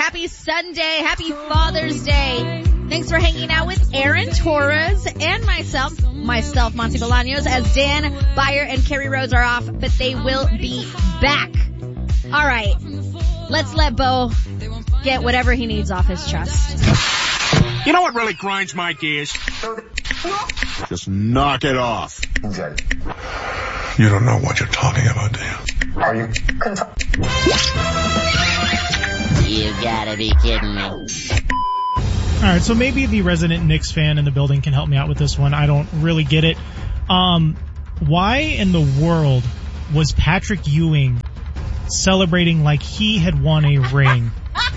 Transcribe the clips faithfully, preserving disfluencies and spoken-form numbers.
Happy Sunday. Happy Father's Day. Thanks for hanging out with Aaron Torres and myself, myself, Monty Bolaños, as Dan Beyer and Kerry Rhodes are off, but they will be back. All right. Let's let Bo get whatever he needs off his chest. You know what really grinds my gears? Just knock it off. You don't know what you're talking about, do you? Are you? You gotta be kidding me. Alright, so maybe the resident Knicks fan in the building can help me out with this one. I don't really get it. Um, why in the world was Patrick Ewing celebrating like he had won a ring?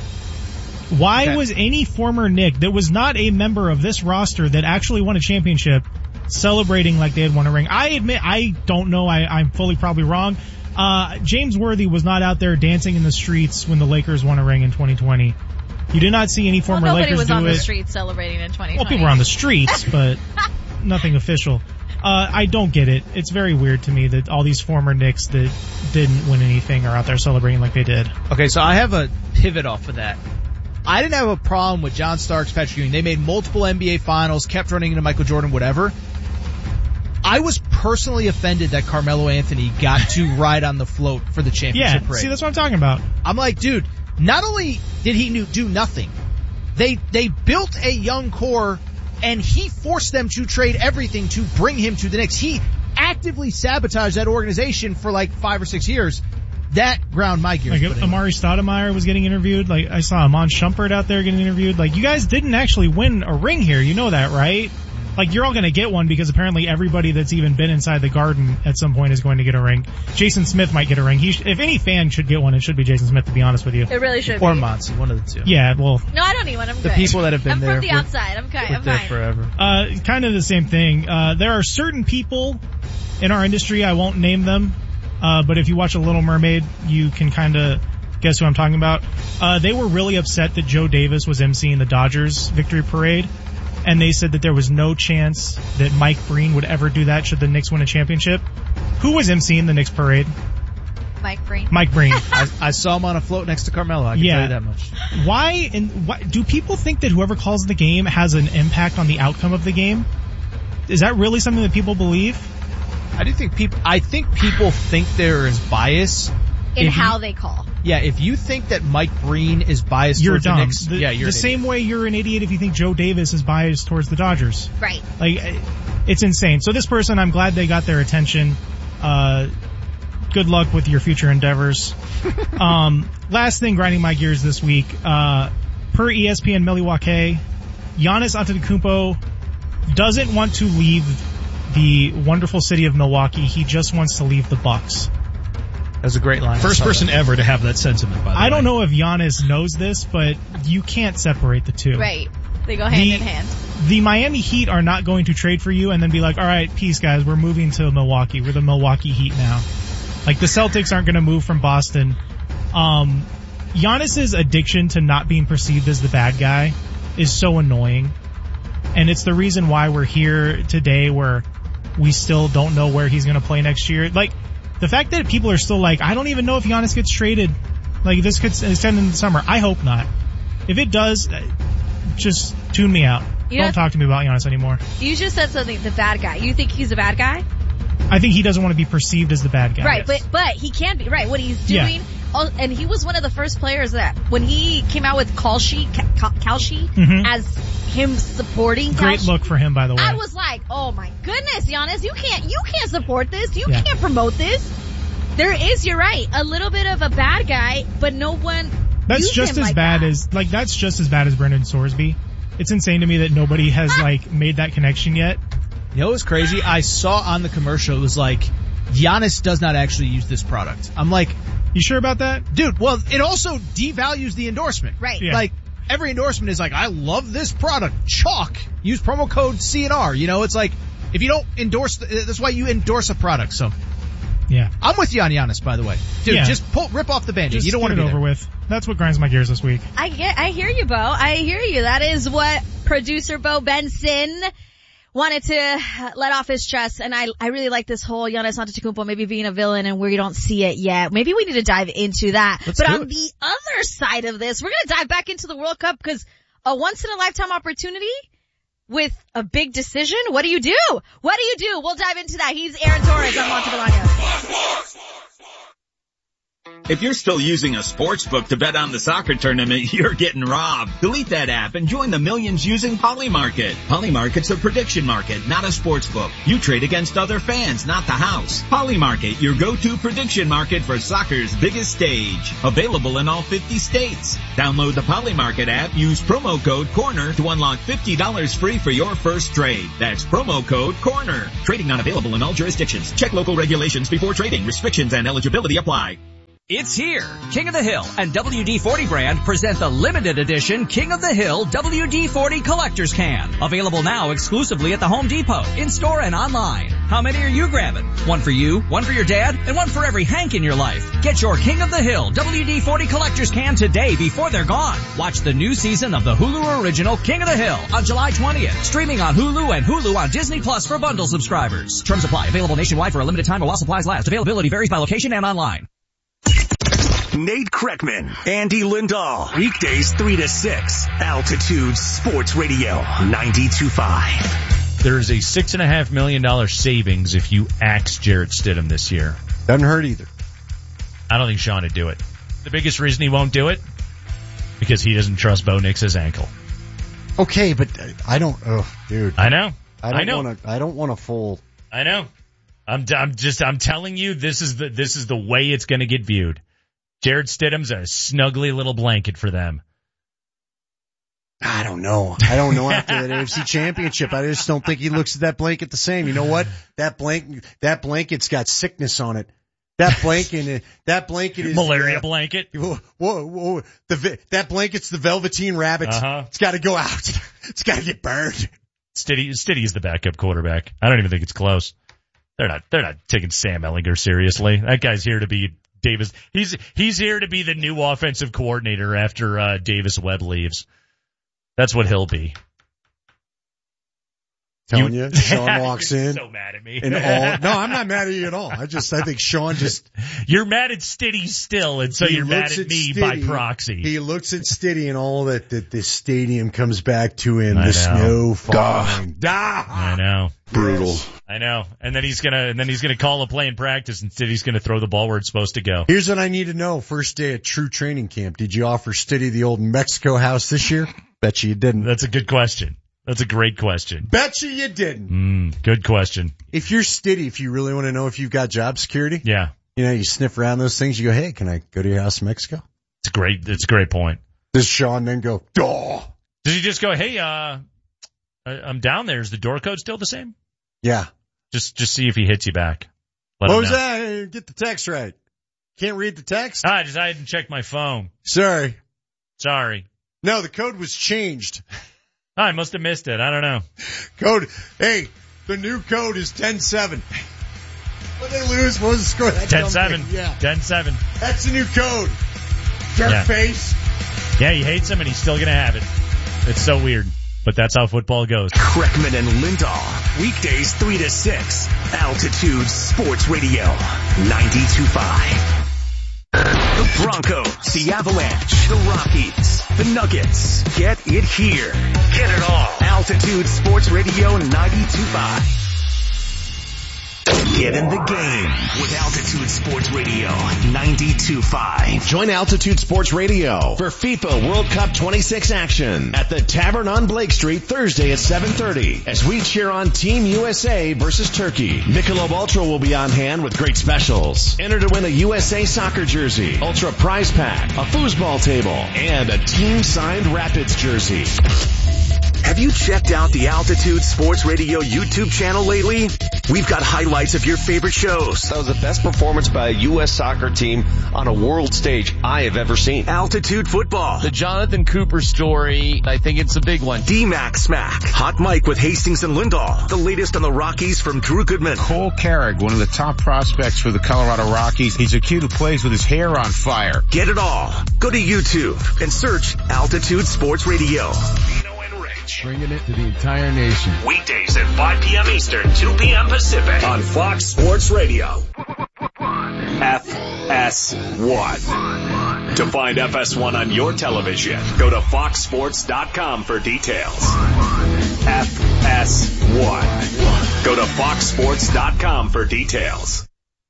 Why okay. was any former Knick that was not a member of this roster that actually won a championship celebrating like they had won a ring? I admit, I don't know. I, I'm fully probably wrong. Uh, James Worthy was not out there dancing in the streets when the Lakers won a ring in twenty twenty. You did not see any former well, Lakers do it. Nobody was on the streets celebrating in twenty twenty. Well, people were on the streets, but nothing official. Uh, I don't get it. It's very weird to me that all these former Knicks that didn't win anything are out there celebrating like they did. Okay, so I have a pivot off of that. I didn't have a problem with John Starks, Patrick Ewing. They made multiple N B A finals, kept running into Michael Jordan, whatever. I was personally offended that Carmelo Anthony got to ride on the float for the championship yeah, parade. See, that's what I'm talking about. I'm like, dude, not only did he do nothing, they they built a young core, and he forced them to trade everything to bring him to the Knicks. He actively sabotaged that organization for like five or six years. That ground my gears. Like Amari Stoudemire was getting interviewed. Like I saw Amon Shumpert out there getting interviewed. Like you guys didn't actually win a ring here. You know that, right? Like you're all going to get one because apparently everybody that's even been inside the Garden at some point is going to get a ring. Jason Smith might get a ring. He sh- if any fan should get one, it should be Jason Smith, to be honest with you. It really should or be. Or Monty, one of the two. Yeah, well. No, I don't need one. I'm the good. The people that have been I'm there. I'm from the outside. I'm good. I'm there fine. forever. Uh, kind of the same thing. Uh, there are certain people in our industry, I won't name them, uh, but if you watch A Little Mermaid, you can kind of guess who I'm talking about. Uh, they were really upset that Joe Davis was emceeing the Dodgers victory parade. And they said that there was no chance that Mike Breen would ever do that should the Knicks win a championship. Who was emceeing the Knicks parade? Mike Breen. Mike Breen. I, I saw him on a float next to Carmelo. I can yeah. tell you that much. Why and why, do people think that whoever calls the game has an impact on the outcome of the game? Is that really something that people believe? I do think people. I think people think there is bias in if how you, they call. Yeah, if you think that Mike Breen is biased you're towards dumb. the Knicks, the, yeah, you're the same way you're an idiot if you think Joe Davis is biased towards the Dodgers. Right. Like, it's insane. So this person, I'm glad they got their attention. Uh, good luck with your future endeavors. um, last thing grinding my gears this week, uh, per E S P N Milwaukee, Giannis Antetokounmpo doesn't want to leave the wonderful city of Milwaukee. He just wants to leave the Bucks. That's a great line. First person that. ever to have that sentiment, by the I way. don't know if Giannis knows this, but you can't separate the two. Right. They go hand the, in hand. The Miami Heat are not going to trade for you and then be like, all right, peace guys, we're moving to Milwaukee. We're the Milwaukee Heat now. Like the Celtics aren't going to move from Boston. Um, Giannis's addiction to not being perceived as the bad guy is so annoying. And it's the reason why we're here today where we still don't know where he's going to play next year. Like, the fact that people are still like, I don't even know if Giannis gets traded. Like, this could extend in the summer. I hope not. If it does, just tune me out. You don't know, talk to me about Giannis anymore. You just said something, the bad guy. You think he's a bad guy? I think he doesn't want to be perceived as the bad guy. Right, yes. but but he can be. Right, what he's doing. Yeah. Oh, and he was one of the first players that, when he came out with Kalshi, Kalshi, mm-hmm. as him supporting Great Kalshi, look for him, by the way. I was like, oh my goodness, Giannis, you can't, you can't support this. You yeah. can't promote this. There is, you're right, a little bit of a bad guy, but no one That's just as like bad that. as, like, that's just as bad as Brendan Sorsby. It's insane to me that nobody has, like, made that connection yet. You know what's crazy? I saw on the commercial, it was like, Giannis does not actually use this product. I'm like, you sure about that? Dude, well, it also devalues the endorsement. Right. Yeah. Like, every endorsement is like, I love this product. Chalk. Use promo code C N R. You know, it's like, if you don't endorse, that's why you endorse a product, so. Yeah. I'm with you on Giannis, by the way. Dude, yeah. just pull, rip off the Band-Aid. You don't want to get be it over there. with. That's what grinds my gears this week. I get, I hear you, Bo. I hear you. That is what producer Bo Benson wanted to let off his chest, and I, I really like this whole Giannis Antetokounmpo maybe being a villain and we don't see it yet. Maybe we need to dive into that. Let's but do on it. the other side of this, we're going to dive back into the World Cup because a once-in-a-lifetime opportunity with a big decision. What do you do? What do you do? We'll dive into that. He's Aaron Torres on Monty Bolaños. If you're still using a sports book to bet on the soccer tournament, you're getting robbed. Delete that app and join the millions using Polymarket. Polymarket's a prediction market, not a sports book. You trade against other fans, not the house. Polymarket, your go-to prediction market for soccer's biggest stage. Available in all fifty states. Download the Polymarket app, use promo code CORNER to unlock fifty dollars free for your first trade. That's promo code CORNER. Trading not available in all jurisdictions. Check local regulations before trading. Restrictions and eligibility apply. It's here. King of the Hill and W D forty brand present the limited edition King of the Hill W D forty Collector's Can. Available now exclusively at the Home Depot, in-store and online. How many are you grabbing? One for you, one for your dad, and one for every Hank in your life. Get your King of the Hill W D forty Collector's Can today before they're gone. Watch the new season of the Hulu original King of the Hill on July twentieth. Streaming on Hulu and Hulu on Disney Plus for bundle subscribers. Terms apply. Available nationwide for a limited time while supplies last. Availability varies by location and online. Nate Kreckman, Andy Lindahl, weekdays three to six, Altitude Sports Radio, ninety-two point five. There is a six and a half million dollar savings if you axe Jarrett Stidham this year. Doesn't hurt either. I don't think Sean would do it. The biggest reason he won't do it, because he doesn't trust Bo Nix's ankle. Okay, but I don't, oh, dude. I know. I don't I know. want to, I don't want to full. I know. I'm, I'm just, I'm telling you, this is the, this is the way it's going to get viewed. Jarrett Stidham's a snuggly little blanket for them. I don't know. I don't know after that A F C Championship. I just don't think he looks at that blanket the same. You know what? That blanket, that blanket's got sickness on it. That blanket, that blanket is malaria uh, blanket. Whoa, whoa, whoa. The that blanket's the Velveteen Rabbit. Uh-huh. It's got to go out. It's got to get burned. Stiddy, Stiddy is the backup quarterback. I don't even think it's close. They're not. They're not taking Sam Ehlinger seriously. That guy's here to be Davis. He's he's here to be the new offensive coordinator after uh, Davis Webb leaves. That's what he'll be. Telling you, you Sean walks in. So mad at me. And all, no, I'm not mad at you at all. I just, I think Sean just. You're mad at Stiddy still, and so you're mad at, at me Stiddy, by proxy. He looks at Stiddy and all that, that this stadium comes back to him. I the know. snow falling. Duh. I know. Brutal. Yes. I know. And then he's gonna, and then he's gonna call a play in practice, and Stiddy's gonna throw the ball where it's supposed to go. Here's what I need to know. First day at true training camp. Did you offer Stiddy the old Mexico house this year? Bet you you didn't. That's a good question. That's a great question. Bet you you didn't. Mm, good question. If you're Stiddy, if you really want to know if you've got job security, yeah, you know, you sniff around those things. You go, hey, can I go to your house in Mexico? It's a great. It's a great point. Does Sean then go, duh? Does he just go, hey, uh, I'm down there. Is the door code still the same? Yeah. Just, just see if he hits you back. Let what him was know. that? Get the text right. Can't read the text? Ah, I just I hadn't checked my phone. Sorry. Sorry. No, the code was changed. Oh, I must have missed it. I don't know. Code, hey, the new code is ten seven. What they lose? What was the score? ten seven. Yeah. ten seven. That's the new code. Jerk Yeah. face. Yeah, he hates him and he's still gonna have it. It's so weird. But that's how football goes. Kreckman and Lindahl, weekdays three to six, Altitude Sports Radio, ninety-two point five. The Broncos, the Avalanche, the Rockies, the Nuggets. Get it here. Get it all. Altitude Sports Radio ninety-two point five. Get in the game with Altitude Sports Radio ninety-two point five. Join Altitude Sports Radio for FIFA World Cup twenty-six action at the Tavern on Blake Street Thursday at seven thirty as we cheer on Team U S A versus Turkey. Michelob Ultra will be on hand with great specials. Enter to win a U S A soccer jersey, Ultra prize pack, a foosball table, and a team-signed Rapids jersey. Have you checked out the Altitude Sports Radio YouTube channel lately? We've got highlights of your favorite shows. That was the best performance by a U S soccer team on a world stage I have ever seen. Altitude Football. The Jonathan Cooper story, I think it's a big one. D-Mac Smack. Hot Mike with Hastings and Lindahl. The latest on the Rockies from Drew Goodman. Cole Carrick, one of the top prospects for the Colorado Rockies. He's a kid who plays with his hair on fire. Get it all. Go to YouTube and search Altitude Sports Radio. Avalanche. Bringing it to the entire nation. Weekdays at five p.m. Eastern, two p.m. Pacific on Fox Sports Radio. F S one. To find F S one on your television, go to fox sports dot com for details. F S one. Go to fox sports dot com for details.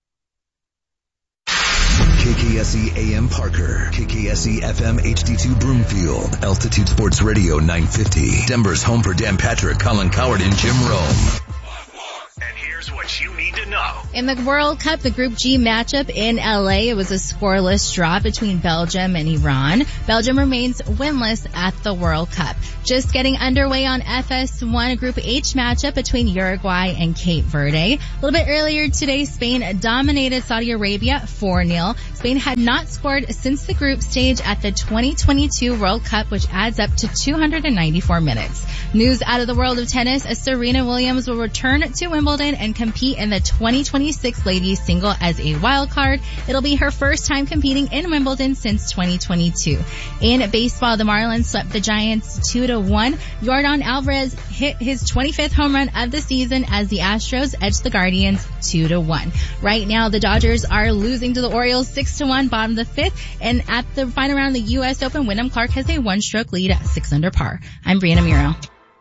K K S E A M Parker, K K S E F M H D two Broomfield, Altitude Sports Radio nine fifty, Denver's home for Dan Patrick, Colin Coward, and Jim Rome. And here's what you need to know. In the World Cup, the Group G matchup in L A, it was a scoreless draw between Belgium and Iran. Belgium remains winless at the World Cup. Just getting underway on F S one, Group H matchup between Uruguay and Cape Verde. A little bit earlier today, Spain dominated Saudi Arabia four nil. Spain had not scored since the group stage at the twenty twenty-two World Cup, which adds up to two hundred ninety-four minutes. News out of the world of tennis, Serena Williams will return to Wimbledon and compete in the twenty twenty-six ladies single as a wild card. It'll be her first time competing in Wimbledon since twenty twenty-two. In baseball, the Marlins swept the Giants two to one. Yordan Alvarez hit his twenty-fifth home run of the season as the Astros edged the Guardians two to one. Right now, the Dodgers are losing to the Orioles six to one, bottom of the fifth. And at the final round of the U S Open, Wyndham Clark has a one-stroke lead at six under par. I'm Brianna Muro.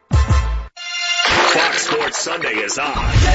Fox Sports Sunday is on.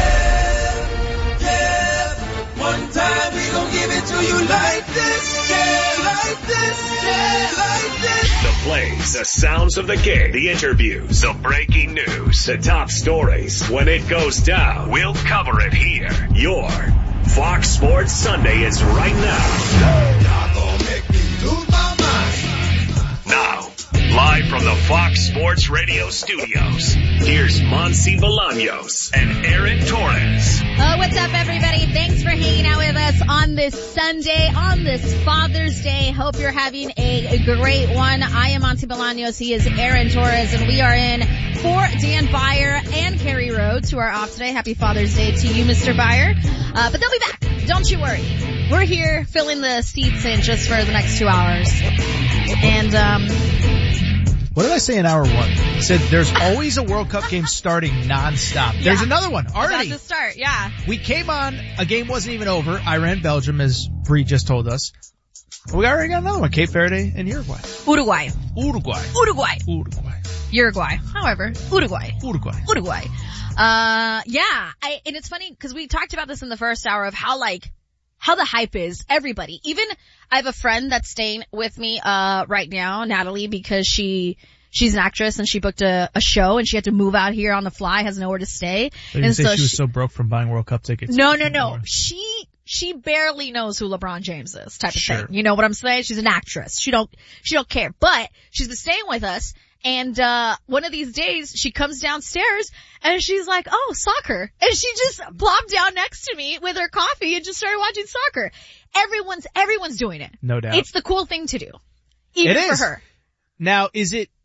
Yeah, yeah. One time we gon' give it to you like this. Yeah, like this. Yeah, like this. The plays, the sounds of the game, the interviews, the breaking news, the top stories. When it goes down, we'll cover it here. Your Fox Sports Sunday is right now. Y'all gon' make me lose my mind. Now, live from the Fox Sports Radio studios, here's Monty Bolaños and Aaron Torres. Oh, what's up, everybody? Thanks for hanging out with us on this Sunday, on this Father's Day. Hope you're having a great one. I am Monty Bolaños. He is Aaron Torres, and we are in for Dan Beyer and Carrie Rhodes, who are off today. Happy Father's Day to you, Mister Beyer. Uh, but they'll be back. Don't you worry. We're here filling the seats in just for the next two hours. And, um... what did I say in hour one? I said there's always a World Cup game starting nonstop. There's yeah. another one already. About to start, yeah. We came on, a game wasn't even over. Iran, Belgium, as Bree just told us. We already got another one, Cape Verde and Uruguay. Uruguay. Uruguay. Uruguay. Uruguay. Uruguay. However, Uruguay. Uruguay. Uruguay. Uh, yeah. I, and it's funny because we talked about this in the first hour of how like, how the hype is. Everybody. Even I have a friend that's staying with me, uh, right now, Natalie, because she, she's an actress and she booked a, a show and she had to move out here on the fly, has nowhere to stay. So you and say so she was she, so broke from buying World Cup tickets. No, no, no. She, she barely knows who LeBron James is, type of Sure. thing. You know what I'm saying? She's an actress. She don't, she don't care. But she's been staying with us. And, uh, one of these days she comes downstairs and she's like, oh, soccer. And she just plopped down next to me with her coffee and just started watching soccer. Everyone's, everyone's doing it. No doubt. It's the cool thing to do. Even it for is. her. Now, is it,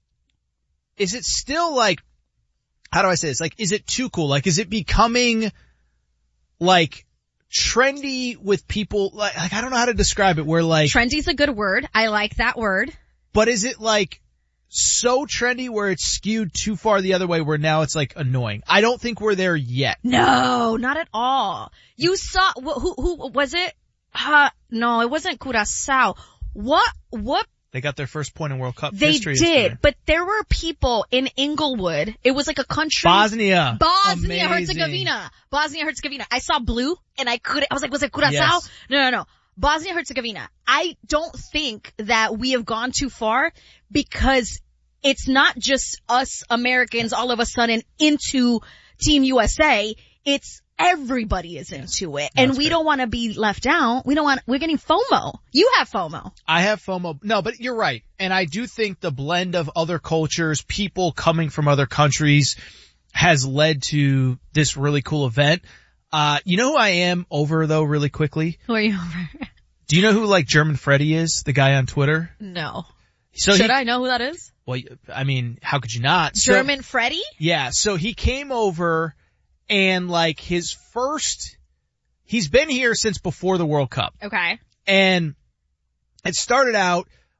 is it still like, how do I say this? Like, is it too cool? Like, is it becoming like trendy with people? Like, like I don't know how to describe it where like. Trendy's a good word. I like that word. But is it like, so trendy where it's skewed too far the other way where now it's like annoying? I don't think we're there yet. No, not at all. You saw, who, who, was it? Uh, no, it wasn't Curaçao. What, what? They got their first point in World Cup They history. did, yesterday. But there were people in Inglewood. It was like a country. Bosnia. Bosnia Herzegovina. Bosnia Herzegovina. I saw blue and I couldn't, I was like, was it Curaçao? Yes. No, no, no. Bosnia Herzegovina. I don't think that we have gone too far because it's not just us Americans all of a sudden into Team U S A. It's everybody is into it. And That's we great. don't want to be left out. We don't want, we're getting FOMO. You have FOMO. I have FOMO. No, but you're right. And I do think the blend of other cultures, people coming from other countries has led to this really cool event. Uh, you know who I am over though really quickly? Who are you over? Do you know who like German Freddy is? The guy on Twitter? No. So Should he, I know who that is? Well, I mean, how could you not? German so, Freddy? Yeah. So he came over and like his first, he's been here since before the World Cup. Okay. And it started out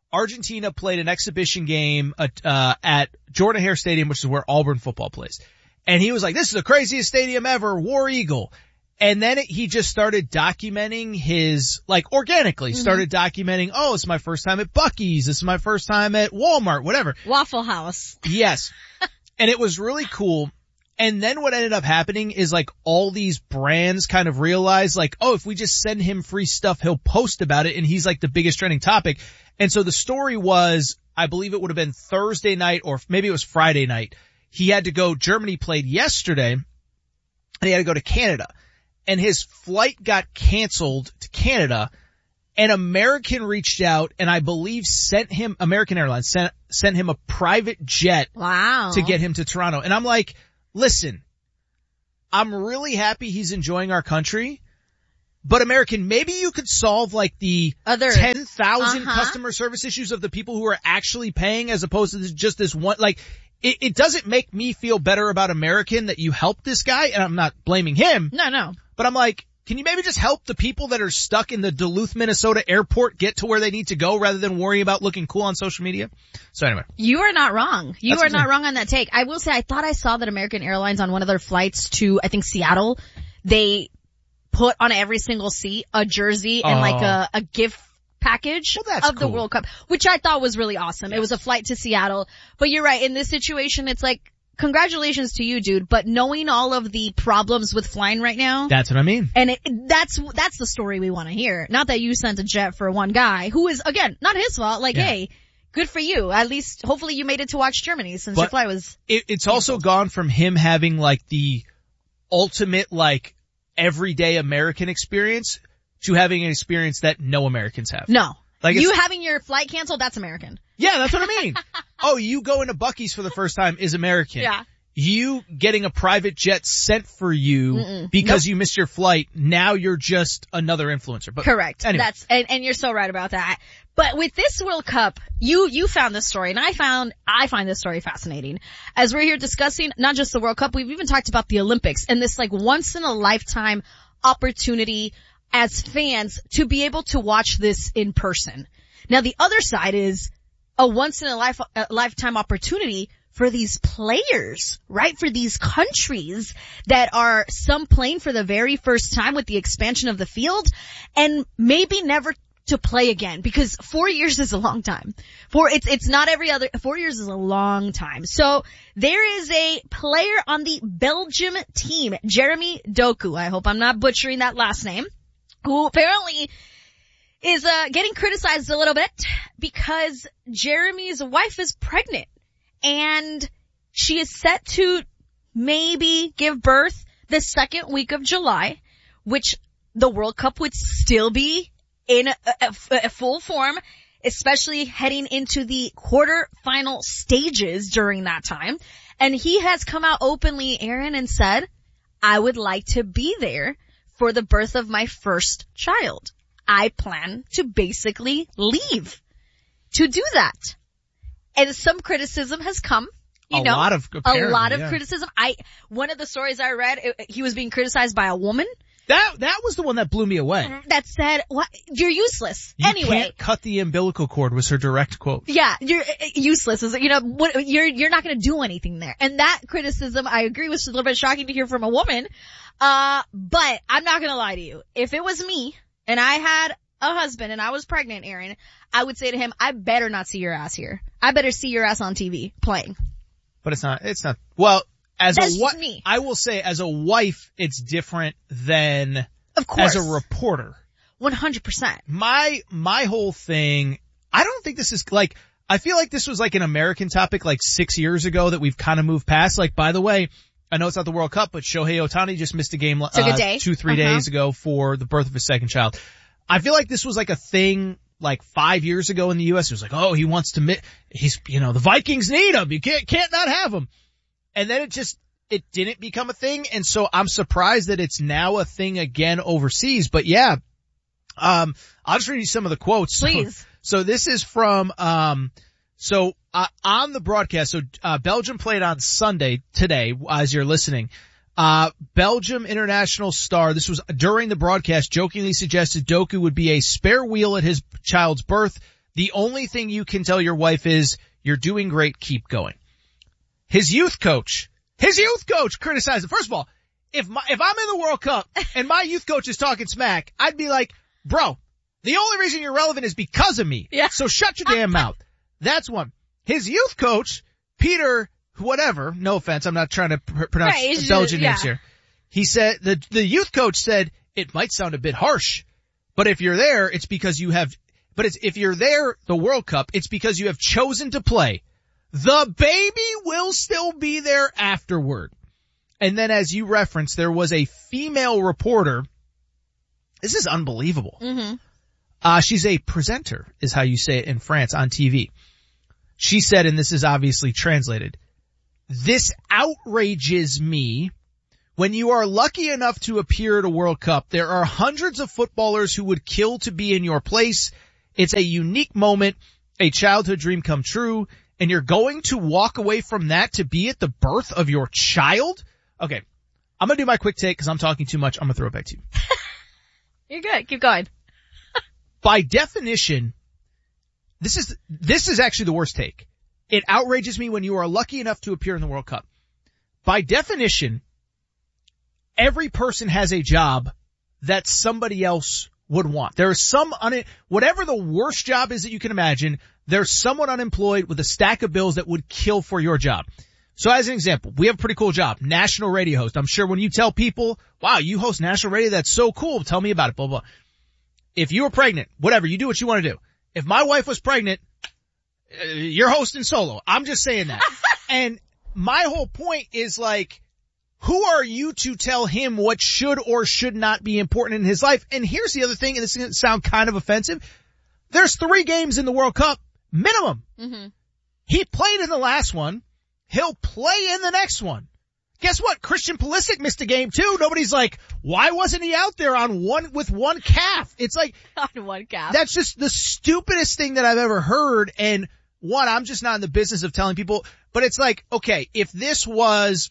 Argentina played an exhibition game at, uh, at Jordan-Hare Stadium, which is where Auburn football plays. And he was like, this is the craziest stadium ever, War Eagle. And then it, he just started documenting his, like organically Mm-hmm. started documenting, oh, it's my first time at Buc-ee's, this is my first time at Walmart, whatever. Waffle House. Yes. And it was really cool. And then what ended up happening is like all these brands kind of realized like, oh, if we just send him free stuff, he'll post about it. And he's like the biggest trending topic. And so the story was, I believe it would have been Thursday night or maybe it was Friday night. He had to go, Germany played yesterday and he had to go to Canada. And his flight got canceled to Canada. And American reached out and I believe sent him, American Airlines sent, sent him a private jet. Wow. To get him to Toronto. And I'm like, listen, I'm really happy he's enjoying our country, but American, maybe you could solve like the other ten thousand uh-huh. customer service issues of the people who are actually paying as opposed to just this one, like, it, it doesn't make me feel better about American that you helped this guy, and I'm not blaming him. No, no. But I'm like, can you maybe just help the people that are stuck in the Duluth, Minnesota airport get to where they need to go rather than worry about looking cool on social media? So anyway. You are not wrong. You That's are not wrong on that take. I will say I thought I saw that American Airlines on one of their flights to, I think, Seattle, they put on every single seat a jersey and Oh. like a, a gift package Well, that's of the cool. World Cup, which I thought was really awesome. It was a flight to Seattle. But you're right. In this situation, it's like, congratulations to you, dude. But knowing all of the problems with flying right now. That's what I mean. And it, that's, that's the story we want to hear. Not that you sent a jet for one guy who is, again, not his fault. Like, Yeah. hey, good for you. At least, hopefully you made it to watch Germany since But your flight was. It, it's also gone from him having like the ultimate like everyday American experience to having an experience that no Americans have. No. Like you it's- having your flight canceled, that's American. Yeah, that's what I mean. Oh, you go into Buc-ee's for the first time is American. Yeah. You getting a private jet sent for you Mm-mm. because Nope. you missed your flight, now you're just another influencer. But Correct. Anyway. That's, and, and you're so right about that. But with this World Cup, you, you found this story and I found, I find this story fascinating. As we're here discussing not just the World Cup, we've even talked about the Olympics and this like once in a lifetime opportunity as fans to be able to watch this in person. Now the other side is a once in a life, a lifetime opportunity for these players, right? For these countries that are some playing for the very first time with the expansion of the field and maybe never to play again because four years is a long time. Four, it's, it's not every other, four years is a long time. So there is a player on the Belgium team, Jeremy Doku. I hope I'm not butchering that last name, who apparently is, uh, getting criticized a little bit because Jeremy's wife is pregnant. And she is set to maybe give birth the second week of July, which the World Cup would still be in a, a, a full form, especially heading into the quarterfinal stages during that time. And he has come out openly, Aaron, and said, I would like to be there for the birth of my first child. I plan to basically leave to do that. And some criticism has come, you a know, lot of, a lot of yeah. criticism. I, one of the stories I read, it, he was being criticized by a woman. That, that was the one that blew me away. That said, what, you're useless. You anyway. can't cut the umbilical cord was her direct quote. Yeah, you're uh, useless. Is, you know, what, you're, you're not gonna do anything there. And that criticism, I agree, was a little bit shocking to hear from a woman. Uh, but I'm not gonna lie to you. If it was me, and I had a husband, and I was pregnant, Aaron, I would say to him, I better not see your ass here. I better see your ass on T V playing. But it's not, it's not, well, as That's a wife, just me. I will say as a wife, it's different than Of course. as a reporter. one hundred percent. My, my whole thing, I don't think this is like, I feel like this was like an American topic like six years ago that we've kind of moved past. Like, by the way, I know it's not the World Cup, but Shohei Ohtani just missed a game, Took a uh, day. two, three Uh-huh. days ago for the birth of his second child. I feel like this was like a thing like five years ago in the U S. It was like, oh, he wants to, mi- he's, you know, the Vikings need him. You can't, can't not have him. And then it just, it didn't become a thing. And so I'm surprised that it's now a thing again overseas. But yeah, um, I'll just read you some of the quotes. Please. So, so this is from, um, so, uh, on the broadcast, so, uh, Belgium played on Sunday today as you're listening. Uh, Belgium international star, this was during the broadcast, jokingly suggested Doku would be a spare wheel at his child's birth. The only thing you can tell your wife is, you're doing great, keep going. His youth coach, his youth coach criticized it. First of all, if my, if I'm in the World Cup and my youth coach is talking smack, I'd be like, bro, the only reason you're relevant is because of me. Yeah. So shut your damn mouth. That's one. His youth coach, Peter, whatever, no offense, I'm not trying to pr- pronounce right, Belgian yeah. names here. He said, the, the youth coach said, it might sound a bit harsh, but if you're there, it's because you have, but it's, if you're there, the World Cup, it's because you have chosen to play. The baby will still be there afterward. And then as you referenced, there was a female reporter. This is unbelievable. Mm-hmm. Uh, she's a presenter, is how you say it in France on T V. She said, and this is obviously translated, this outrages me. When you are lucky enough to appear at a World Cup, there are hundreds of footballers who would kill to be in your place. It's a unique moment, a childhood dream come true, and you're going to walk away from that to be at the birth of your child? Okay, I'm going to do my quick take because I'm talking too much. I'm going to throw it back to you. You're good. Keep going. By definition, this is this is actually the worst take. It outrages me when you are lucky enough to appear in the World Cup. By definition, every person has a job that somebody else would want. There is some, un- whatever the worst job is that you can imagine, there's someone unemployed with a stack of bills that would kill for your job. So as an example, we have a pretty cool job, national radio host. I'm sure when you tell people, wow, you host national radio, that's so cool, tell me about it, blah, blah. If you were pregnant, whatever, you do what you want to do. If my wife was pregnant, uh, you're hosting solo. I'm just saying that. And my whole point is like, who are you to tell him what should or should not be important in his life? And here's the other thing, and this is going to sound kind of offensive. There's three games in the World Cup, minimum. Mm-hmm. He played in the last one. He'll play in the next one. Guess what? Christian Pulisic missed a game too. Nobody's like, why wasn't he out there on one, with one calf? It's like, on one calf. That's just the stupidest thing that I've ever heard. And one, I'm just not in the business of telling people, but it's like, okay, if this was,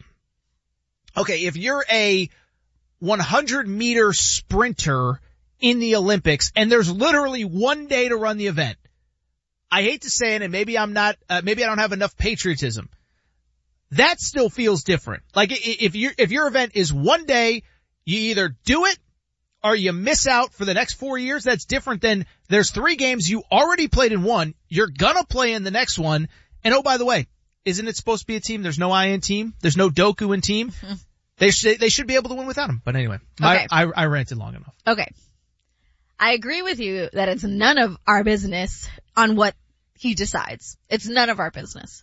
okay, if you're a one hundred meter sprinter in the Olympics and there's literally one day to run the event, I hate to say it, and maybe I'm not, uh, maybe I don't have enough patriotism. That still feels different. Like if your, if your event is one day, you either do it or you miss out for the next four years. That's different than there's three games you already played in one. You're gonna play in the next one. And oh, by the way, isn't it supposed to be a team? There's no I in team. There's no Doku in team. Mm-hmm. They should, they should be able to win without him. But anyway, okay. I, I, I ranted long enough. Okay. I agree with you that it's none of our business on what he decides. It's none of our business.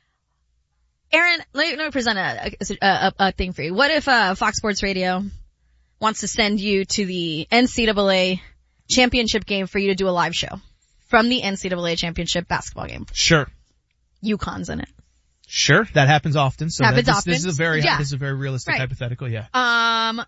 Aaron, let me, let me present a, a, a, a thing for you. What if uh, Fox Sports Radio wants to send you to the N C double A championship game for you to do a live show from the N C double A championship basketball game? Sure. UConn's in it. Sure, that happens often. So happens that, this, often. This is a very, yeah. this is a very realistic right. hypothetical. Yeah. Um,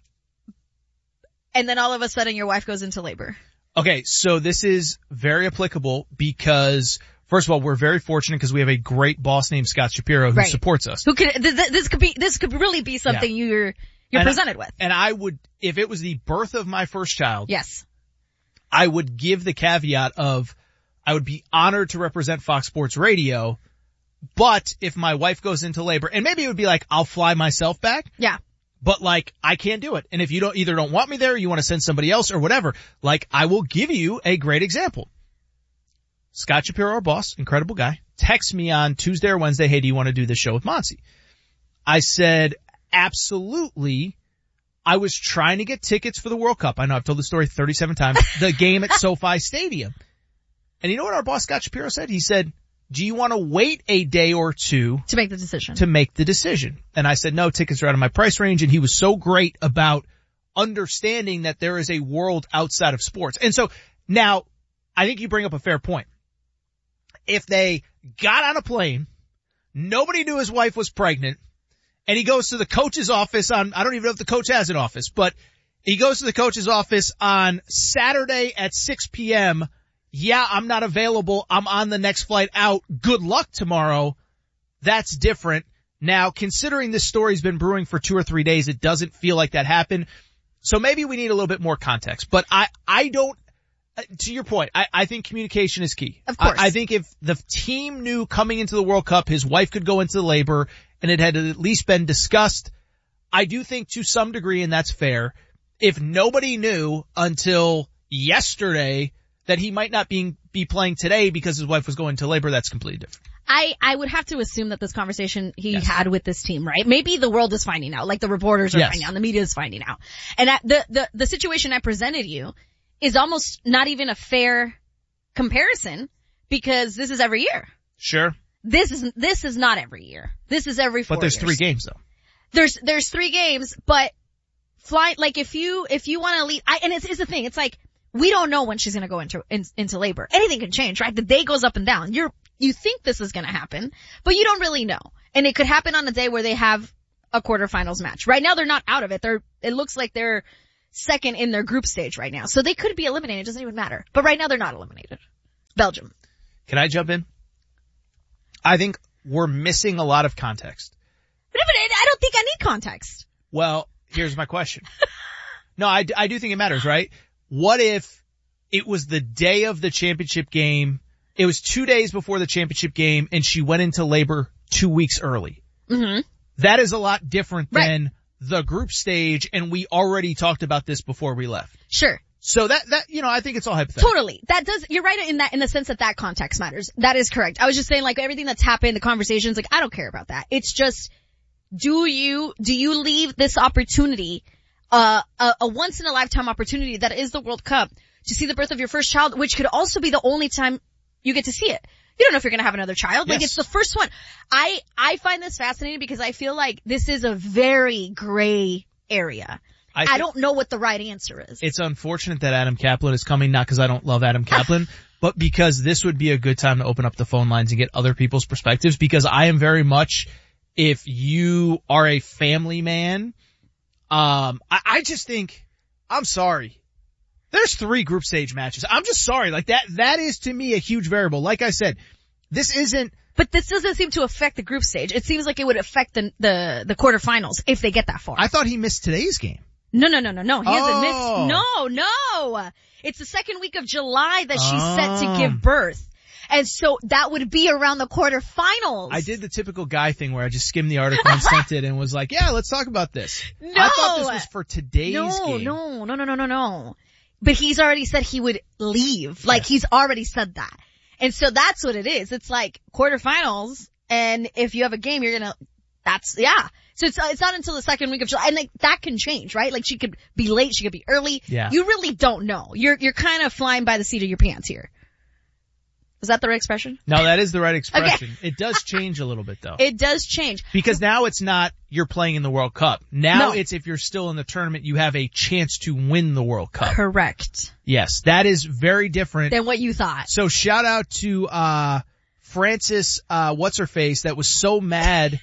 and then all of a sudden your wife goes into labor. Okay, so this is very applicable because, first of all, we're very fortunate because we have a great boss named Scott Shapiro who right. supports us. Who could th- th- this could be this could really be something yeah. you're you're and presented I, with. And I would, if it was the birth of my first child, yes, I would give the caveat of I would be honored to represent Fox Sports Radio, but if my wife goes into labor, and maybe it would be like I'll fly myself back. Yeah. But like, I can't do it. And if you don't, either don't want me there, you want to send somebody else or whatever, like I will give you a great example. Scott Shapiro, our boss, incredible guy, texts me on Tuesday or Wednesday, hey, do you want to do this show with Monty? I said, absolutely. I was trying to get tickets for the World Cup. I know I've told the story thirty-seven times. The game at SoFi Stadium. And you know what our boss Scott Shapiro said? He said, do you want to wait a day or two to make the decision? To make the decision. And I said, no, tickets are out of my price range. And he was so great about understanding that there is a world outside of sports. And so now I think you bring up a fair point. If they got on a plane, nobody knew his wife was pregnant, and he goes to the coach's office on, I don't even know if the coach has an office, but he goes to the coach's office on Saturday at six p.m., yeah, I'm not available. I'm on the next flight out. Good luck tomorrow. That's different. Now, considering this story's been brewing for two or three days, it doesn't feel like that happened. So maybe we need a little bit more context. But I, I don't, uh, to your point, I, I think communication is key. Of course. I, I think if the team knew coming into the World Cup his wife could go into labor and it had at least been discussed, I do think to some degree, and that's fair, if nobody knew until yesterday that he might not be, be playing today because his wife was going to labor, that's completely different. I, I would have to assume that this conversation he yes. had with this team, right? Maybe the world is finding out, like the reporters are yes. finding out, the media is finding out. And I, the, the, the situation I presented you is almost not even a fair comparison because this is every year. Sure. This is, this is not every year. This is every four But there's years. three games though. There's, there's three games, but fly, like if you, if you want to leave, I, and it's, it's the thing, it's like, we don't know when she's going to go into, in, into labor. Anything can change, right? The day goes up and down. You're, you think this is going to happen, but you don't really know. And it could happen on a day where they have a quarterfinals match. Right now they're not out of it. They're, it looks like they're second in their group stage right now. So they could be eliminated. It doesn't even matter. But right now they're not eliminated. Belgium. Can I jump in? I think we're missing a lot of context. But I don't think I need context. Well, here's my question. No, I, I do think it matters, right? What if it was the day of the championship game? It was two days before the championship game and she went into labor two weeks early. Mm-hmm. That is a lot different right. than the group stage, and we already talked about this before we left. Sure. So that, that, you know, I think it's all hypothetical. Totally. That does, you're right in that, in the sense that that context matters. That is correct. I was just saying, like, everything that's happened, the conversations, like, I don't care about that. It's just, do you, do you leave this opportunity, uh, a, a once in a lifetime opportunity that is the World Cup to see the birth of your first child, which could also be the only time you get to see it. You don't know if you're going to have another child. Like, yes. It's the first one. I, I find this fascinating because I feel like this is a very gray area. I, I don't know what the right answer is. It's unfortunate that Adam Kaplan is coming, not because I don't love Adam Kaplan, but because this would be a good time to open up the phone lines and get other people's perspectives, because I am very much, if you are a family man, um, I, I just think, I'm sorry. There's three group stage matches. I'm just sorry. Like that, that is to me a huge variable. Like I said, this isn't. But this doesn't seem to affect the group stage. It seems like it would affect the, the, the quarterfinals if they get that far. I thought he missed today's game. No, no, no, no, no. He hasn't oh. missed. No, no. It's the second week of July that she's oh. set to give birth. And so that would be around the quarterfinals. I did the typical guy thing where I just skimmed the article and sent it and was like, yeah, let's talk about this. No. I thought this was for today's no, game. No, no, no, no, no, no. But he's already said he would leave. Like, yeah. He's already said that. And so that's what it is. It's like quarterfinals, and if you have a game, you're gonna, that's, yeah. So it's, it's not until the second week of July, and like, that can change, right? Like, she could be late, she could be early. Yeah. You really don't know. You're, you're kind of flying by the seat of your pants here. Is that the right expression? No, that is the right expression. Okay. It does change a little bit though. It does change. Because now it's not you're playing in the World Cup. Now no. it's if you're still in the tournament, you have a chance to win the World Cup. Correct. Yes, that is very different than what you thought. So shout out to, uh, Francis, uh, what's her face that was so mad.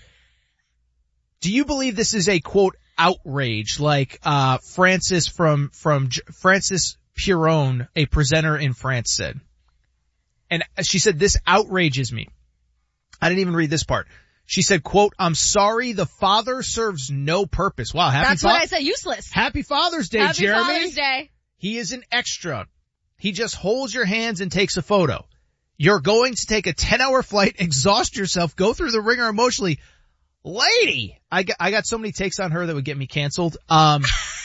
Do you believe this is a quote outrage? Like, uh, Francis from, from J- Francis Piron, a presenter in France, said. And she said, this outrages me. I didn't even read this part. She said, quote, I'm sorry, the father serves no purpose. Wow, happy That's fa- what I said, useless. Happy Father's Day, happy Jeremy. Happy Father's Day. He is an extra. He just holds your hands and takes a photo. You're going to take a ten hour flight, exhaust yourself, go through the ringer emotionally. Lady! I got, I got so many takes on her that would get me canceled. Um,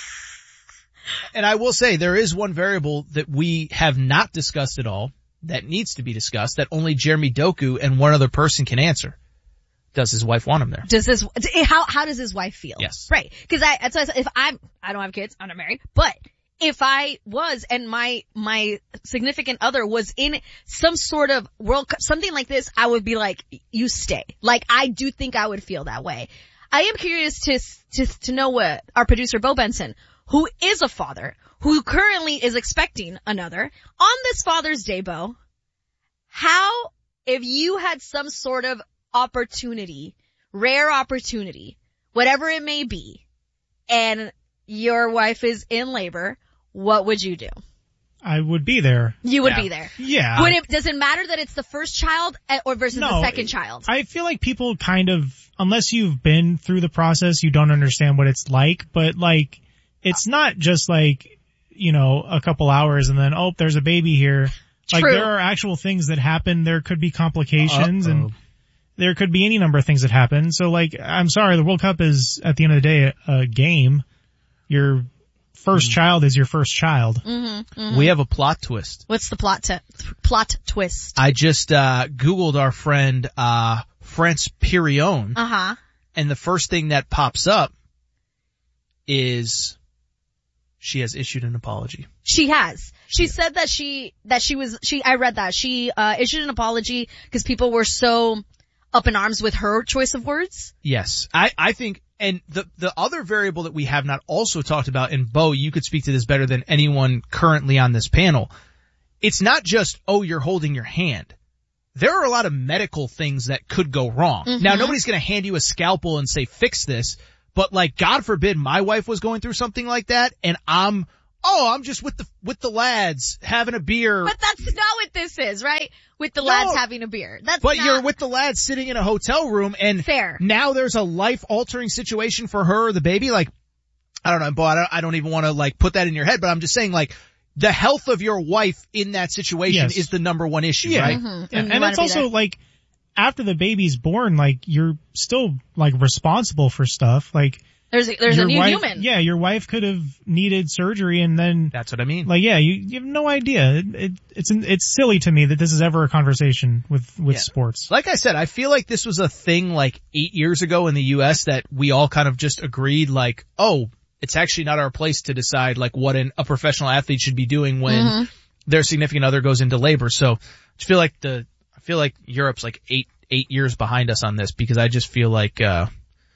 and I will say there is one variable that we have not discussed at all that needs to be discussed that only Jeremy Doku and one other person can answer. Does his wife want him there? Does his, how, how does his wife feel? Yes. Right. Cause I, that's why I said, if I'm, I don't have kids, I'm not married, but if I was and my, my significant other was in some sort of World Cup, something like this, I would be like, you stay. Like, I do think I would feel that way. I am curious to, to, to know what our producer Bo Benson, who is a father, who currently is expecting another, on this Father's Day, Bo, how, if you had some sort of opportunity, rare opportunity, whatever it may be, and your wife is in labor, what would you do? I would be there. You would yeah. be there. Yeah. Would it, does it matter that it's the first child or versus no, the second child? I feel like people kind of, unless you've been through the process, you don't understand what it's like, but like, it's not just like, you know, a couple hours and then, oh, there's a baby here. Like True. there are actual things that happen. There could be complications Uh-oh. and there could be any number of things that happen. So like, I'm sorry, the World Cup is at the end of the day a, a game. Your first mm. child is your first child. Mm-hmm, mm-hmm. We have a plot twist. What's the plot t- plot twist? I just uh Googled our friend uh France Pirion. Uh-huh. And the first thing that pops up is she has issued an apology. She has. She said that she, that she was, she, I read that. She, uh, issued an apology because people were so up in arms with her choice of words. Yes. I, I think, and the, the other variable that we have not also talked about, and Bo, you could speak to this better than anyone currently on this panel. It's not just, oh, you're holding your hand. There are a lot of medical things that could go wrong. Mm-hmm. Now, nobody's going to hand you a scalpel and say, fix this. But like, God forbid my wife was going through something like that and I'm, oh, I'm just with the, with the lads having a beer. But that's not what this is, right? With the no, lads having a beer. That's But not... you're with the lads sitting in a hotel room and Fair. Now there's a life altering situation for her or the baby. Like, I don't know, Bo, I don't, I don't even want to like put that in your head, but I'm just saying like, the health of your wife in that situation yes. is the number one issue, yeah. right? Mm-hmm. And, and it's also there. like, after the baby's born, like, you're still, like, responsible for stuff. Like, there's a, there's a new wife, human. Yeah, your wife could have needed surgery and then. That's what I mean. Like, yeah, you, you have no idea. It, it, it's, it's silly to me that this is ever a conversation with, with yeah. sports. Like I said, I feel like this was a thing like eight years ago in the U S that we all kind of just agreed like, oh, it's actually not our place to decide like what an, a professional athlete should be doing when mm-hmm. their significant other goes into labor. So I feel like the, I feel like Europe's like eight, eight years behind us on this because I just feel like, uh,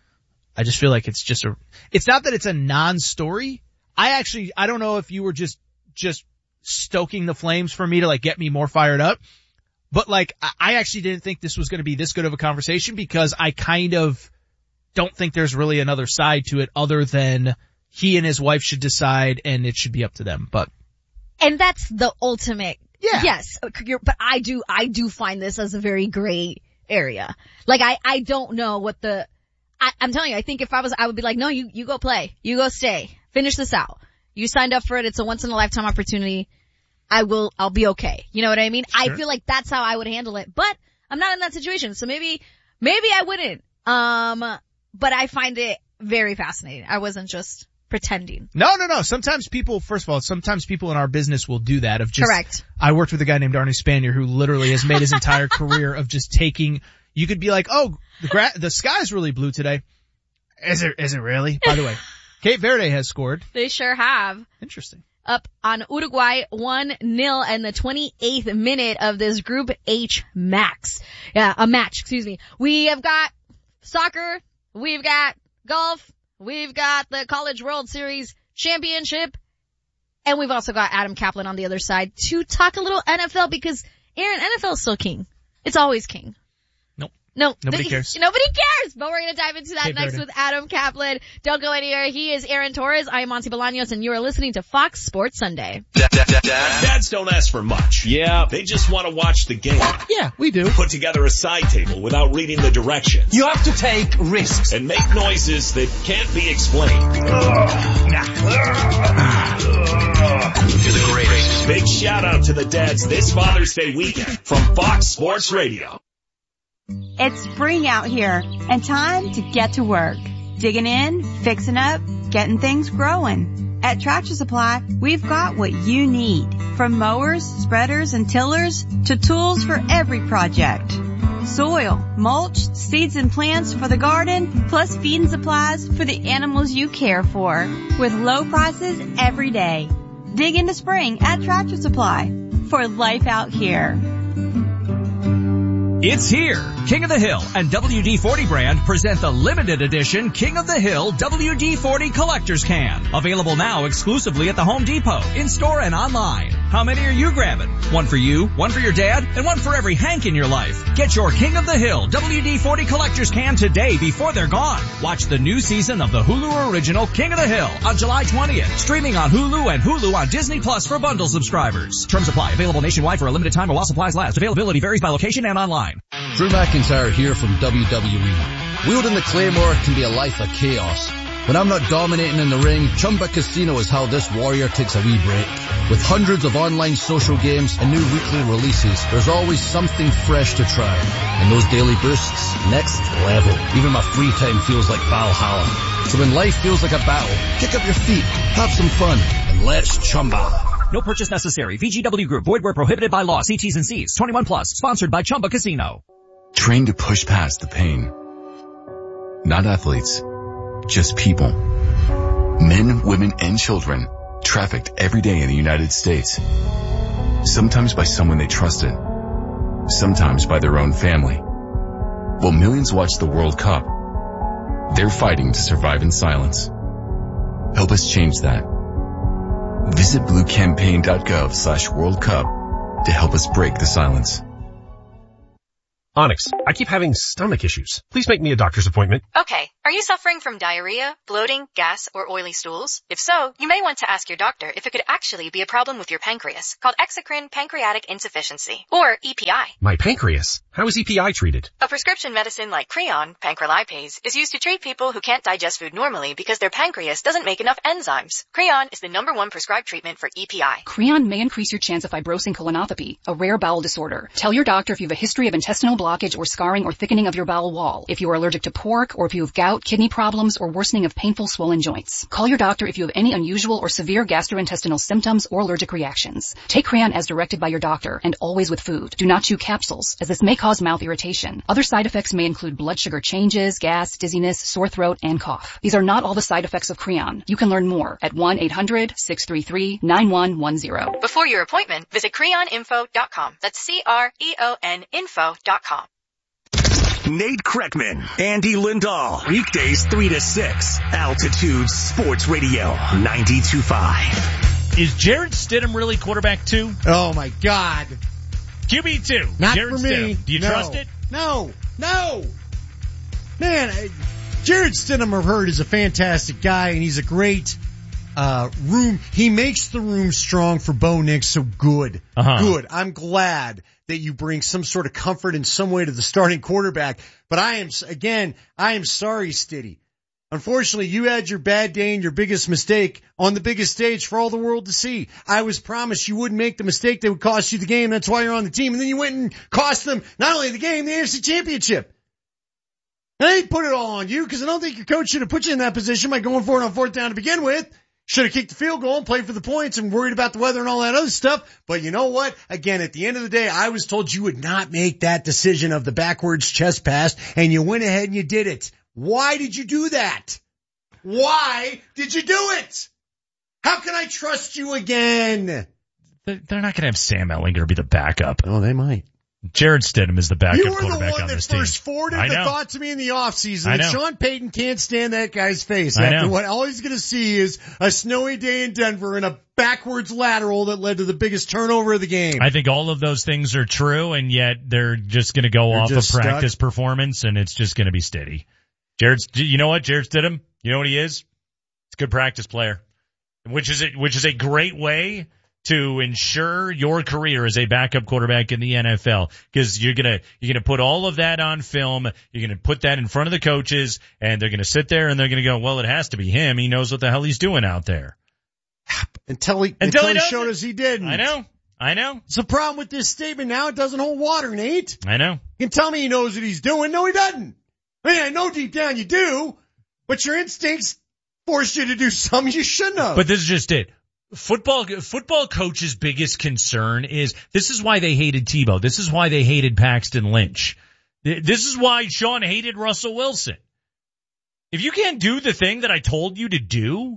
I just feel like it's just a, it's not that it's a non-story. I actually, I don't know if you were just, just stoking the flames for me to like get me more fired up, but like I actually didn't think this was going to be this good of a conversation because I kind of don't think there's really another side to it other than he and his wife should decide and it should be up to them. But, and that's the ultimate. Yeah. Yes. But I do, I do find this as a very gray area. Like I, I don't know what the, I, I'm telling you, I think if I was, I would be like, no, you, you go play. You go stay. Finish this out. You signed up for it. It's a once in a lifetime opportunity. I will, I'll be okay. You know what I mean? Sure. I feel like that's how I would handle it, but I'm not in that situation. So maybe, maybe I wouldn't. Um, but I find it very fascinating. I wasn't just pretending. No, no, no. Sometimes people, first of all, sometimes people in our business will do that of just, correct. I worked with a guy named Arnie Spanier who literally has made his entire career of just taking, you could be like, oh, the gra- the sky's really blue today. Is it, is it really? By the way, Cape Verde has scored. They sure have. Interesting. Up on Uruguay, one nil in the twenty-eighth minute of this Group H max. Yeah, a match, excuse me. We have got soccer, we've got golf, we've got the College World Series Championship, and we've also got Adam Kaplan on the other side to talk a little N F L because, Aaron, N F L is still king. It's always king. Nope. No. Nobody th- cares. Nobody cares, but we're going to dive into that Cape next Verde. with Adam Kaplan. Don't go anywhere. He is Aaron Torres. I am Monty Bolaños, and you are listening to Fox Sports Sunday. Dads don't ask for much. Yeah. They just want to watch the game. Yeah, we do. Put together a side table without reading the directions. You have to take risks. And make noises that can't be explained. To the greatest. Big shout out to the dads this Father's Day weekend from Fox Sports Radio. It's spring out here and time to get to work. Digging in, fixing up, getting things growing. At Tractor Supply, we've got what you need. From mowers, spreaders, and tillers to tools for every project. Soil, mulch, seeds and plants for the garden, plus feed and supplies for the animals you care for. With low prices every day. Dig into spring at Tractor Supply for life out here. It's here. King of the Hill and W D forty brand present the limited edition King of the Hill W D forty Collector's Can. Available now exclusively at the Home Depot, in-store and online. How many are you grabbing? One for you, one for your dad, and one for every Hank in your life. Get your King of the Hill W D forty Collector's Can today before they're gone. Watch the new season of the Hulu original King of the Hill on July twentieth. Streaming on Hulu and Hulu on Disney Plus for bundle subscribers. Terms apply. Available nationwide for a limited time while supplies last. Availability varies by location and online. Drew McIntyre here from W W E. Wielding the Claymore can be a life of chaos. When I'm not dominating in the ring, Chumba Casino is how this warrior takes a wee break. With hundreds of online social games and new weekly releases, there's always something fresh to try. And those daily boosts, next level. Even my free time feels like Valhalla. So when life feels like a battle, kick up your feet, have some fun, and let's Chumba. No purchase necessary. V G W Group. Void where prohibited by law. See T's and C's. twenty-one plus. Sponsored by Chumba Casino. Train to push past the pain. Not athletes. Just people. Men, women, and children trafficked every day in the United States. Sometimes by someone they trusted. Sometimes by their own family. While millions watch the World Cup, they're fighting to survive in silence. Help us change that. Visit bluecampaign.gov slash World Cup to help us break the silence. Onyx, I keep having stomach issues. Please make me a doctor's appointment. Okay. Are you suffering from diarrhea, bloating, gas, or oily stools? If so, you may want to ask your doctor if it could actually be a problem with your pancreas, called exocrine pancreatic insufficiency, or E P I. My pancreas? How is E P I treated? A prescription medicine like Creon, pancrelipase, is used to treat people who can't digest food normally because their pancreas doesn't make enough enzymes. Creon is the number one prescribed treatment for E P I. Creon may increase your chance of fibrosing colonopathy, a rare bowel disorder. Tell your doctor if you have a history of intestinal blockage or scarring or thickening of your bowel wall, if you are allergic to pork, or if you have gout, kidney problems, or worsening of painful swollen joints. Call your doctor if you have any unusual or severe gastrointestinal symptoms or allergic reactions. Take Creon as directed by your doctor, and always with food. Do not chew capsules, as this may cause mouth irritation. Other side effects may include blood sugar changes, gas, dizziness, sore throat, and cough. These are not all the side effects of Creon. You can learn more at one eight hundred six three three nine one one zero. Before your appointment, visit creon info dot com. That's C R E O N info dot com. Nate Kreckman, Andy Lindahl, weekdays three to six, Altitude Sports Radio, ninety-two point five. Is Jarrett Stidham really quarterback two? Oh my God. Q B two. Not Jarrett for me. Stidham. Do you no. trust it? No. No. Man, I, Jarrett Stidham, I've heard, is a fantastic guy, and he's a great uh room. He makes the room strong for Bo Nix, so good. Uh-huh. Good. I'm glad that you bring some sort of comfort in some way to the starting quarterback. But I am, again, I am sorry, Stiddy. Unfortunately, you had your bad day and your biggest mistake on the biggest stage for all the world to see. I was promised you wouldn't make the mistake that would cost you the game. That's why you're on the team. And then you went and cost them not only the game, the A F C Championship. And I didn't put it all on you because I don't think your coach should have put you in that position by going for it on fourth down to begin with. Should have kicked the field goal and played for the points and worried about the weather and all that other stuff. But you know what? Again, at the end of the day, I was told you would not make that decision of the backwards chest pass, and you went ahead and you did it. Why did you do that? Why did you do it? How can I trust you again? They're not going to have Sam Ehlinger be the backup. Oh, they might. Jarrett Stidham is the backup you were quarterback the one on that this team. first forwarded I the know. thought to me in the offseason I that know. Sean Payton can't stand that guy's face I after know. what all he's going to see is a snowy day in Denver and a backwards lateral that led to the biggest turnover of the game. I think all of those things are true, and yet they're just going to go They're off of just practice stuck. performance, and it's just going to be steady. Jared, you know what? Jared Stidham, you know what he is? He's a good practice player, which is a, which is a great way to ensure your career as a backup quarterback in the N F L, because you're gonna you're gonna put all of that on film. You're gonna put that in front of the coaches, and they're gonna sit there and they're gonna go, "Well, it has to be him. He knows what the hell he's doing out there." Until he, Until until he he doesn't. showed us he didn't. I know, I know. It's a problem with this statement now. It doesn't hold water, Nate. I know. You can tell me he knows what he's doing. No, he doesn't. I mean, I know deep down you do, but your instincts force you to do something you shouldn't have. But this is just it. Football, football coach's biggest concern is, this is why they hated Tebow. This is why they hated Paxton Lynch. This is why Sean hated Russell Wilson. If you can't do the thing that I told you to do,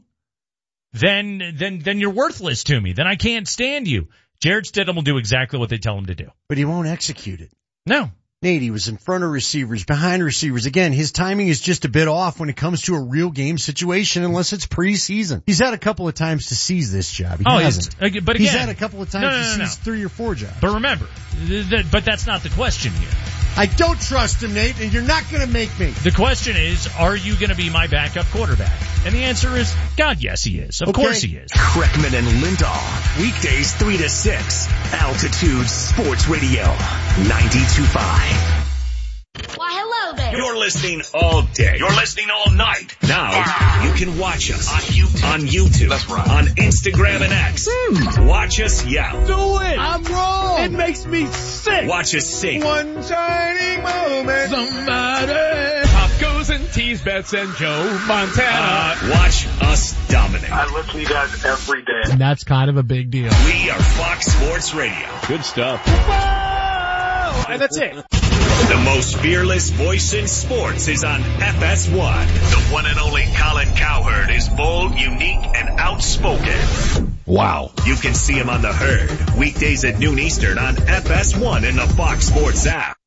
then, then, then you're worthless to me. Then I can't stand you. Jared Stidham will do exactly what they tell him to do. But he won't execute it. No. Nate, he was in front of receivers, behind receivers. Again, his timing is just a bit off when it comes to a real game situation unless it's preseason. He's had a couple of times to seize this job. He oh, hasn't. But again, he's had a couple of times no, no, to no, seize no. three or four jobs. But remember, th- th- but that's not the question here. I don't trust him, Nate, and you're not going to make me. The question is, are you going to be my backup quarterback? And the answer is, God, yes, he is. Of Okay. course he is. Kreckman and Lindahl, weekdays three to six, Altitude Sports Radio, ninety-two point five. Why, hello there. You're listening all day. You're listening all night. Now, you can watch us on YouTube. On YouTube. That's right. On Instagram and X. Hmm. Watch us yell. Do it. I'm wrong. It makes me sick. Watch us sing. One shining moment. Somebody. Pop goes and tease Bets and Joe Montana. Uh, watch us dominate. I listen to you guys every day. And that's kind of a big deal. We are Fox Sports Radio. Good stuff. Whoa! And that's it. The most fearless voice in sports is on F S one. The one and only Colin Cowherd is bold, unique, and outspoken. Wow. You can see him on The Herd, weekdays at noon Eastern on F S one and the Fox Sports app.